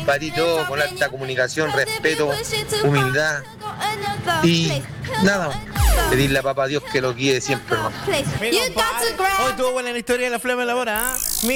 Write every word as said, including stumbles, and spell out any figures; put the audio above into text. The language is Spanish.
Patito, con alta comunicación, respeto, humildad y nada más. Pedirle a papá Dios que lo guíe siempre, hermano. Hoy tuvo buena la historia de la flema de la hora, ¿eh?